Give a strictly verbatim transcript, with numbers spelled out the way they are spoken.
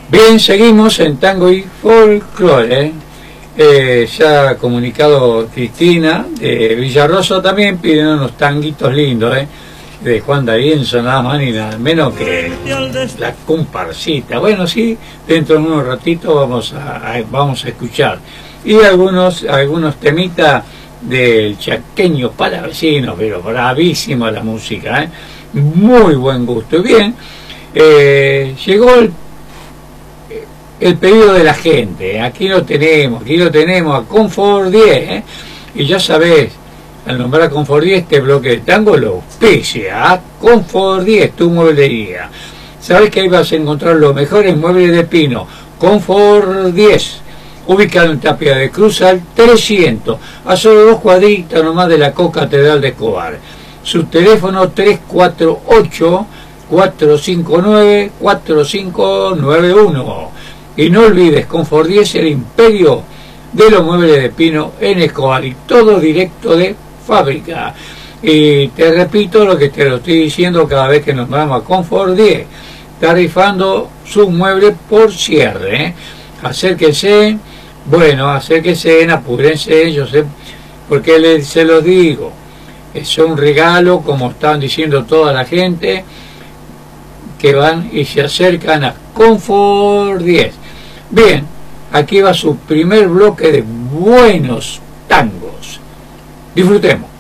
Bien, seguimos en Tango y Folclore. Eh, ya ha comunicado Cristina de Villarrosa también pidiendo unos tanguitos lindos, ¿eh? De Juan D'Arienzo, nada más ni nada menos que la comparsita. Bueno, sí, dentro de unos ratitos vamos a, a, vamos a escuchar. Y algunos, algunos temitas del chaqueño para vecinos, pero bravísima la música, ¿eh? Muy buen gusto. Bien, eh, llegó el el pedido de la gente, aquí lo tenemos, aquí lo tenemos, a Confort diez, ¿eh? Y ya sabés, al nombrar Confort diez, este bloque de tango lo auspicia, a Confort diez, tu mueblería. Sabés que ahí vas a encontrar los mejores muebles de pino, Confort diez, ubicado en Tapia de Cruz al trescientos, a solo dos cuadritas nomás de la Catedral de Escobar. Su teléfono tres cuatro ocho, cuatro cinco nueve, cuatro cinco nueve uno. Y no olvides, Confort diez, el imperio de los muebles de pino en Escobar, y todo directo de fábrica. Y te repito lo que te lo estoy diciendo cada vez que nos vamos a Confort diez, está rifando sus muebles por cierre, ¿eh? Acérquense, bueno, acérquense, apúrense, yo sé, porque les, se los digo, es un regalo, como están diciendo toda la gente, que van y se acercan a Confort diez. Bien, aquí va su primer bloque de buenos tangos. Disfrutemos.